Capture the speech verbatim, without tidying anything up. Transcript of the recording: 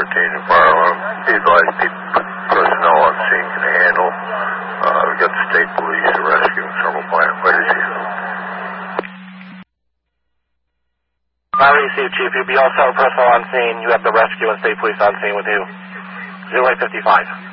contain a firearm. Be advised, the personnel on scene can handle. Uh, we've got the state police, the rescue, and several firefighters here. I received, Chief. You'll be also personnel on scene. You have the rescue and state police on scene with you. zero eight fifty-five.